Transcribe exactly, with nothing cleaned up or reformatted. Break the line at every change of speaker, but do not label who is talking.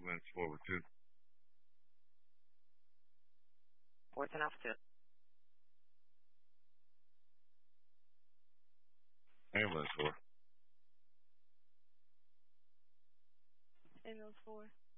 Ambulance four oh two.
Fourth and Alpha two.
Ambulance four.
Ambulance four.